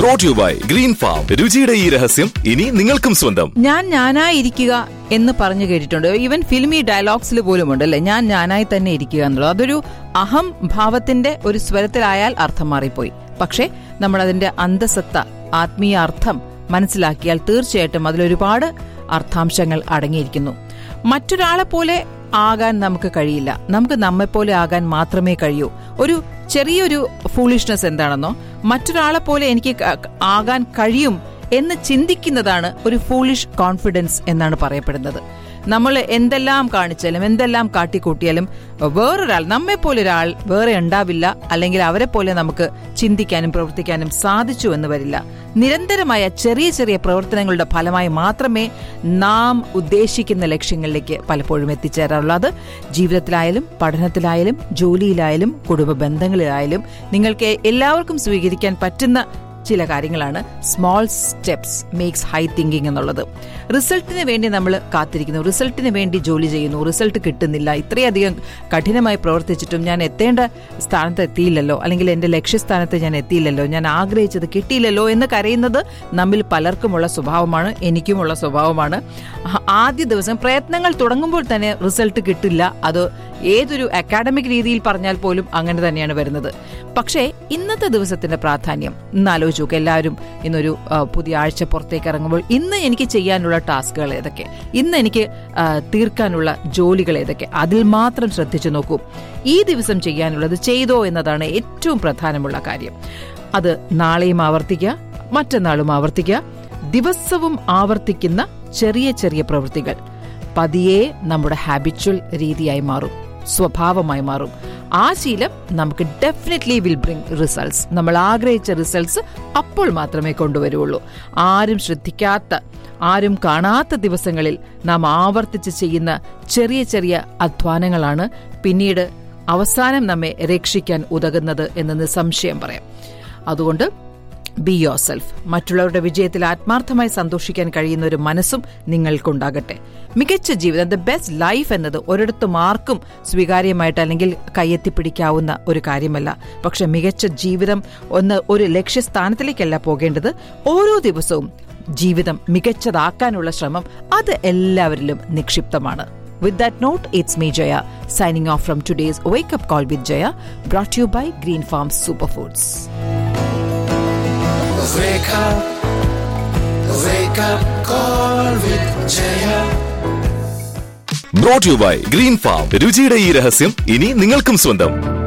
Brought to you by Green Farm. രുചിയുടെ ഈ രഹസ്യം ഇനി നിങ്ങൾക്കും സ്വന്തം. ഞാനായിരിക്കുക എന്ന് പറഞ്ഞു കേട്ടിട്ടുണ്ട്. ഈവൻ ഫിലിമി ഡയലോഗ്സിൽ പോലും ഉണ്ടല്ലേ, ഞാനായി തന്നെ ഇരിക്കുക എന്നുള്ളത്. അതൊരു അഹം ഭാവത്തിന്റെ ഒരു സ്വരത്തിലായാൽ അർത്ഥം മാറിപ്പോയി. പക്ഷേ നമ്മൾ അതിന്റെ അന്തസത്ത, ആത്മീയ അർത്ഥം മനസ്സിലാക്കിയാൽ തീർച്ചയായിട്ടും അതിലൊരുപാട് അർത്ഥാംശങ്ങൾ അടങ്ങിയിരിക്കുന്നു. മറ്റൊരാളെ പോലെ ആകാൻ നമുക്ക് കഴിയില്ല. നമുക്ക് നമ്മെപ്പോലെ ആകാൻ മാത്രമേ കഴിയൂ. ഒരു ചെറിയൊരു ഫൂളിഷ്നെസ് എന്താണെന്നോ, മറ്റൊരാളെ പോലെ എനിക്ക് ആകാൻ കഴിയും എന്ന് ചിന്തിക്കുന്നതാണ് ഒരു ഫൂളിഷ് കോൺഫിഡൻസ് എന്നാണ് പറയപ്പെടുന്നത്. നമ്മൾ എന്തെല്ലാം കാണിച്ചാലും എന്തെല്ലാം കാട്ടിക്കൂട്ടിയാലും വേറൊരാൾ, നമ്മെപ്പോലെ ഒരാൾ വേറെ ഉണ്ടാവില്ല, അല്ലെങ്കിൽ അവരെ പോലെ നമുക്ക് ചിന്തിക്കാനും പ്രവർത്തിക്കാനും സാധിച്ചു എന്ന് വരില്ല. നിരന്തരമായ ചെറിയ ചെറിയ പ്രവർത്തനങ്ങളുടെ ഫലമായി മാത്രമേ നാം ഉദ്ദേശിക്കുന്ന ലക്ഷ്യങ്ങളിലേക്ക് പലപ്പോഴും എത്തിച്ചേരാറുള്ളൂ. അത് ജീവിതത്തിലായാലും പഠനത്തിലായാലും ജോലിയിലായാലും കുടുംബ ബന്ധങ്ങളിലായാലും നിങ്ങൾക്ക് എല്ലാവർക്കും സ്വീകരിക്കാൻ പറ്റുന്ന ചില കാര്യങ്ങളാണ് small steps makes high thinking എന്നുള്ളത്. റിസൾട്ടിന് വേണ്ടി നമ്മൾ കാത്തിരിക്കുന്നു, റിസൾട്ടിന് വേണ്ടി ജോലി ചെയ്യുന്നു, റിസൾട്ട് കിട്ടുന്നില്ല, ഇത്രയധികം കഠിനമായി പ്രവർത്തിച്ചിട്ടും ഞാൻ എത്തേണ്ട സ്ഥാനത്ത് എത്തിയില്ലല്ലോ, അല്ലെങ്കിൽ എൻ്റെ ലക്ഷ്യസ്ഥാനത്ത് ഞാൻ എത്തിയില്ലല്ലോ, ഞാൻ ആഗ്രഹിച്ചത് കിട്ടിയില്ലല്ലോ എന്ന് കരയുന്നത് നമ്മിൽ പലർക്കുമുള്ള സ്വഭാവമാണ്, എനിക്കുമുള്ള സ്വഭാവമാണ്. ആദ്യ ദിവസം പ്രയത്നങ്ങൾ തുടങ്ങുമ്പോൾ തന്നെ റിസൾട്ട് കിട്ടില്ല. അത് ഏതൊരു അക്കാഡമിക് രീതിയിൽ പറഞ്ഞാൽ പോലും അങ്ങനെ തന്നെയാണ് വരുന്നത്. പക്ഷേ ഇന്നത്തെ ദിവസത്തിന്റെ പ്രാധാന്യം ഇന്നാലോചിച്ചു. എല്ലാവരും ഇന്നൊരു പുതിയ ആഴ്ച പുറത്തേക്ക് ഇറങ്ങുമ്പോൾ ഇന്ന് എനിക്ക് ചെയ്യാനുള്ള ടാസ്കുകൾ ഏതൊക്കെ, ഇന്ന് എനിക്ക് തീർക്കാനുള്ള ജോലികൾ ഏതൊക്കെ, അതിൽ മാത്രം ശ്രദ്ധിച്ചു നോക്കൂ. ഈ ദിവസം ചെയ്യാനുള്ളത് ചെയ്തോ എന്നതാണ് ഏറ്റവും പ്രധാനമുള്ള കാര്യം. അത് നാളെയും ആവർത്തിക്കുക, മറ്റന്നാളും ആവർത്തിക്കുക. ദിവസവും ആവർത്തിക്കുന്ന ചെറിയ ചെറിയ പ്രവൃത്തികൾ പതിയെ നമ്മുടെ ഹാബിച്വൽ രീതിയായി മാറും, സ്വഭാവമായി മാറും. ആ ശീലം നമുക്ക് ഡെഫിനറ്റ്ലി വിൽ ബ്രിങ് റിസൾട്ട്സ്. നമ്മൾ ആഗ്രഹിച്ച റിസൾട്ട്സ് അപ്പോൾ മാത്രമേ കൊണ്ടുവരുള്ളൂ. ആരും ശ്രദ്ധിക്കാത്ത, ആരും കാണാത്ത ദിവസങ്ങളിൽ നാം ആവർത്തിച്ച് ചെയ്യുന്ന ചെറിയ ചെറിയ അധ്വാനങ്ങളാണ് പിന്നീട് അവസാനം നമ്മെ രക്ഷിക്കാൻ ഉതകുന്നത് എന്ന് നിസ്സംശയം പറയാം. അതുകൊണ്ട് ബി യോർ സെൽഫ്. മറ്റുള്ളവരുടെ വിജയത്തിൽ ആത്മാർത്ഥമായി സന്തോഷിക്കാൻ കഴിയുന്ന ഒരു മനസ്സും നിങ്ങൾക്കുണ്ടാകട്ടെ. മികച്ച ജീവിതം, ദ ബെസ്റ്റ് ലൈഫ് എന്നത് ഒരിടത്തും ആർക്കും സ്വീകാര്യമായിട്ട് അല്ലെങ്കിൽ കയ്യെത്തിപ്പിടിക്കാവുന്ന ഒരു കാര്യമല്ല. പക്ഷെ മികച്ച ജീവിതം ഒരു ലക്ഷ്യസ്ഥാനത്തിലേക്കല്ല പോകേണ്ടത്. ഓരോ ദിവസവും ജീവിതം മികച്ചതാക്കാനുള്ള ശ്രമം അത് എല്ലാവരിലും നിക്ഷിപ്തമാണ്. With that note, it's me Jaya signing off from today's Wake Up Call with Jaya, brought to you by Green Farm Superfoods. Wake up call with Jaya. Brought to you by Green Farm. രുചിയുടെ ഈ രഹസ്യം ഇനി നിങ്ങൾക്കും സ്വന്തം.